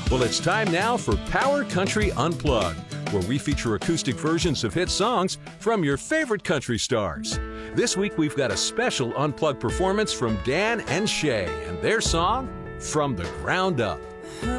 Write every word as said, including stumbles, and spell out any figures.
Well, it's time now for Power Country Unplugged, where we feature acoustic versions of hit songs from your favorite country stars. This week, we've got a special unplugged performance from Dan and Shay and their song, From the Ground Up. From